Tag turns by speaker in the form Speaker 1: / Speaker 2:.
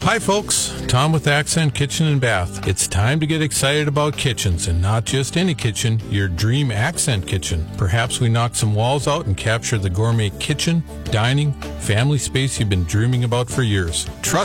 Speaker 1: Hi folks, Tom with Accent Kitchen and Bath. It's time to get excited about kitchens, and not just any kitchen, your dream accent kitchen. Perhaps we knock some walls out and capture the gourmet kitchen, dining, family space you've been dreaming about for years. Trust